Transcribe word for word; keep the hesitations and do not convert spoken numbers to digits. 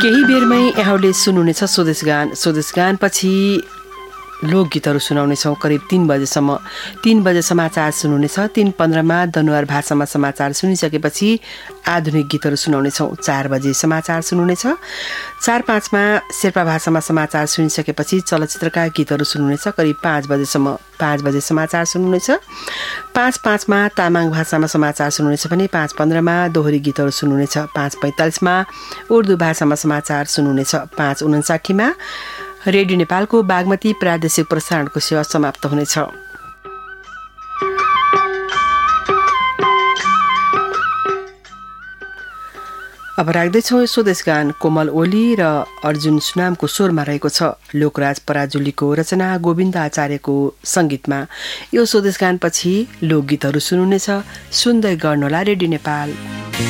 केही बेरमै यहाँले सुन्नुहुनेछ स्वदेश गान। स्वदेश गान पछि लोकगीतहरू सुनाउनेछौँ करिब तीन बजेसम्म। तीन बजे समाचार सुन्नुहुनेछ। तीन पन्ध्रमा दनुवार भाषामा समाचार सुनिसकेपछि आधुनिक गीतहरू सुनाउनेछौँ। चार बजे समाचार सुन्नुहुनेछ। चार पाँचमा शेर्पा भाषामा समाचार सुनिसकेपछि चलचित्रका गीतहरू सुन्नुहुनेछ करिब पाँच बजेसम्म। पाँच बजे समाचार सुन्नुहुनेछ। पाँच पाँचमा तामाङ भाषामा समाचार सुन्नुहुनेछ भने पाँच पन्ध्रमा दोहोरी गीतहरू सुन्नुहुनेछ। पाँच पैँतालिसमा उर्दू भाषामा समाचार सुन्नुहुनेछ। पाँच उन्साठीमा रेडियो नेपालको बागमती प्रादेशिक प्रसारणको सेवा समाप्त हुनेछ। अब राख्दैछौँ स्वदेश गान। कोमल ओली र अर्जुन सुनामको स्वरमा रहेको छ। लोकराज पराजुलीको रचना, गोविन्द आचार्यको सङ्गीतमा। यो स्वदेश गानपछि लोकगीतहरू सुन्नुहुनेछ। सुन्दै गर्नुहोला रेडियो नेपाल।